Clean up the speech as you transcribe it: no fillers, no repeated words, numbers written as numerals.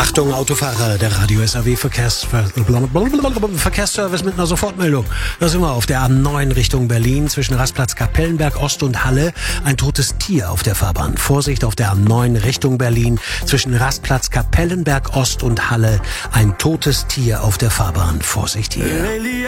Achtung, Autofahrer, der Radio SAW Verkehrsservice mit einer Sofortmeldung. Da sind wir auf der A9 Richtung Berlin zwischen Rastplatz Kapellenberg Ost und Halle. Ein totes Tier auf der Fahrbahn. Vorsicht auf der A9 Richtung Berlin zwischen Rastplatz Kapellenberg Ost und Halle. Ein totes Tier auf der Fahrbahn. Vorsicht hier.